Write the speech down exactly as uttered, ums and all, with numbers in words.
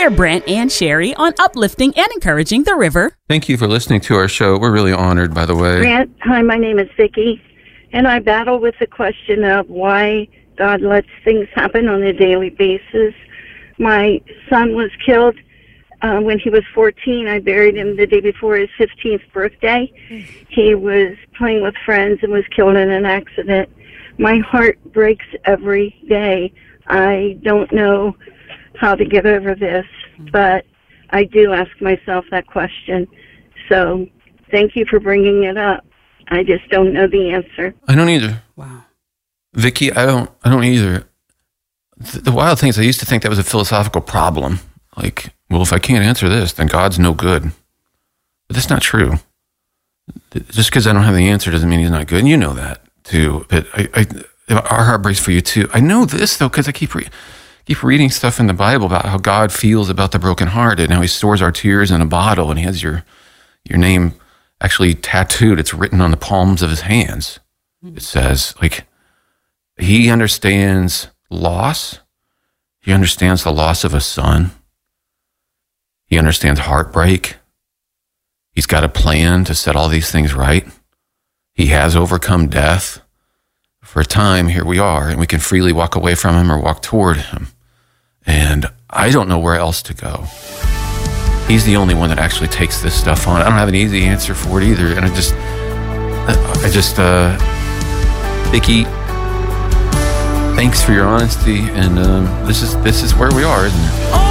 We're Brent and Sherry on uplifting and encouraging the river. Thank you for listening to our show. We're really honored, by the way. Brent, hi, my name is Vicki, and I battle with the question of why God lets things happen on a daily basis. My son was killed uh, when he was fourteen. I buried him the day before his fifteenth birthday. He was playing with friends and was killed in an accident. My heart breaks every day. I don't know how to get over this, but I do ask myself that question. So thank you for bringing it up. I just don't know the answer. I don't either. Wow. Vicky, I don't I don't either. The, the wild thing is I used to think that was a philosophical problem. Like, well, if I can't answer this, then God's no good. But that's not true. Just because I don't have the answer doesn't mean he's not good. And you know that, too. But I, I, our heart breaks for you, too. I know this, though, because I keep, re- keep reading stuff in the Bible about how God feels about the brokenhearted and how he stores our tears in a bottle, and he has your your name actually tattooed. It's written on the palms of his hands. It says, like, he understands loss. He understands the loss of a son. He understands heartbreak. He's got a plan to set all these things right. He has overcome death. For a time, here we are, and we can freely walk away from him or walk toward him. And I don't know where else to go. He's the only one that actually takes this stuff on. I don't have an easy answer for it either. And I just, I just, uh, Vicki, thanks for your honesty. And um, this is this is where we are, isn't it?